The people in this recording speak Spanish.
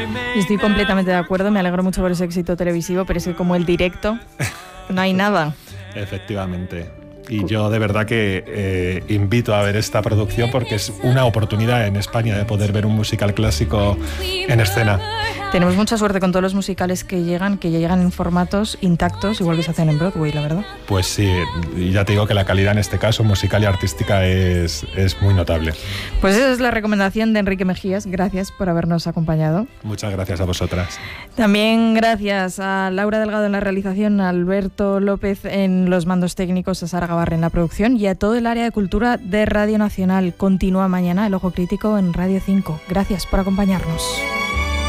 Estoy completamente de acuerdo, me alegro mucho por ese éxito televisivo, pero es que como el directo, no hay nada. Efectivamente. Y yo de verdad que invito a ver esta producción porque es una oportunidad en España de poder ver un musical clásico en escena. Tenemos mucha suerte con todos los musicales que llegan en formatos intactos, igual que se hacen en Broadway, la verdad. Pues sí, y ya te digo que la calidad en este caso musical y artística es muy notable. Pues esa es la recomendación de Enrique Mejías. Gracias por habernos acompañado. Muchas gracias a vosotras. También gracias a Laura Delgado en la realización, a Alberto López en los mandos técnicos, a Sara Gavarre en la producción y a todo el área de cultura de Radio Nacional. Continúa mañana El Ojo Crítico en Radio 5. Gracias por acompañarnos.